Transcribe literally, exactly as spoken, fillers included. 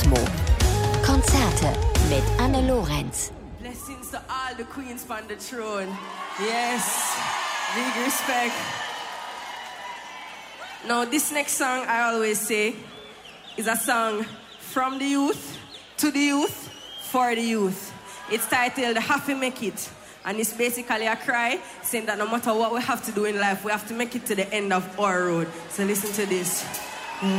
Cosmo. Konzerte mit Anne Lorenz. Blessings to all the queens on the throne. Yes, big respect. Now, this next song, I always say, is a song from the youth, to the youth, for the youth. It's titled Happy Make It. And it's basically a cry saying that no matter what we have to do in life, we have to make it to the end of our road. So listen to this.